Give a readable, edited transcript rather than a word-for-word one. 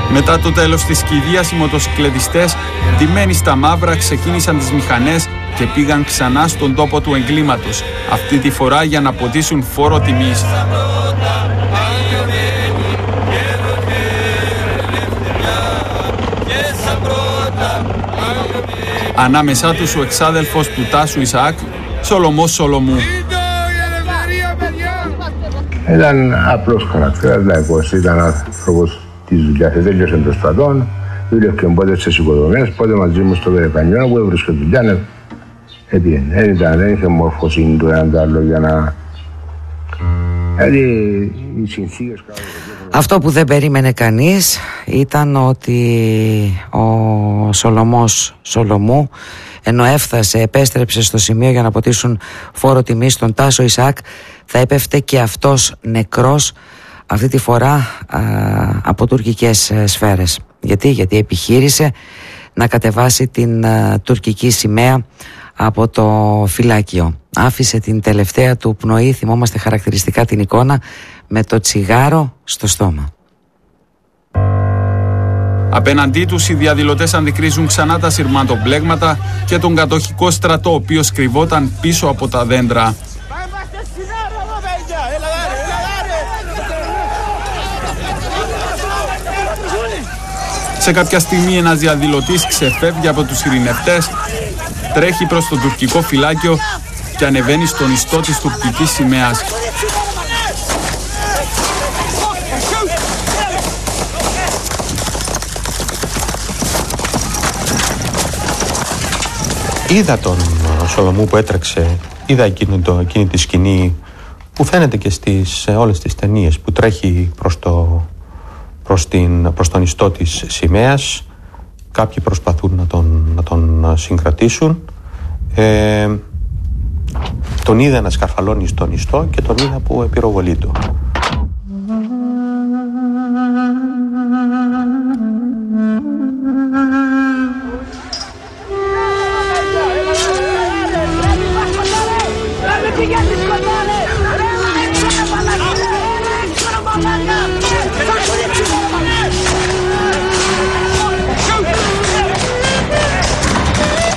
Μετά το τέλος της κηδείας, οι μοτοσυκλετιστές, ντυμένοι στα μαύρα, ξεκίνησαν τις μηχανές και πήγαν ξανά στον τόπο του εγκλήματος, αυτή τη φορά για να ποτίσουν φόρο τιμής. Ανάμεσά τους ο εξάδελφος του Τάσου Ισαάκ, Σολομός Σολομού. Ήταν απλός χαρακτήρας, λαϊκός, ήταν άνθρωπος της δουλειάς, τέλειωσε το στρατό, δούλευε πότε στις οικοδομές, πότε μαζί μου στο Βερεκανιό, που έβρισκε δουλειά, έπιεν. Δεν είχε μόρφωση του έναν το άλλο για να... Δηλαδή, οι συνθήκες... Αυτό που δεν περίμενε κανείς ήταν ότι ο Σολομός Σολομού, ενώ έφτασε, επέστρεψε στο σημείο για να ποτίσουν φόρο τιμής στον Τάσο Ισαάκ, θα έπεφτε και αυτός νεκρός, αυτή τη φορά από τουρκικές σφαίρες. Γιατί επιχείρησε να κατεβάσει την τουρκική σημαία από το φυλάκιο. Άφησε την τελευταία του πνοή, θυμόμαστε χαρακτηριστικά την εικόνα, με το τσιγάρο στο στόμα. Απέναντί τους οι διαδηλωτές αντικρίζουν ξανά τα σειρματοπλέγματα και τον κατοχικό στρατό, ο οποίος κρυβόταν πίσω από τα δέντρα. Σε κάποια στιγμή ένας διαδηλωτής ξεφεύγει από τους ειρηνευτές, τρέχει προς το τουρκικό φυλάκιο και ανεβαίνει στον ιστό της τουρκικής σημαίας. Είδα τον Σολομού που έτρεξε, είδα εκείνη τη σκηνή που φαίνεται και στις όλες τις ταινίες, που τρέχει προς τον ιστό της σημαίας. Κάποιοι προσπαθούν να τον συγκρατήσουν. Τον είδα να σκαρφαλώνει στον ιστό και τον είδα που επιρροβολεί του.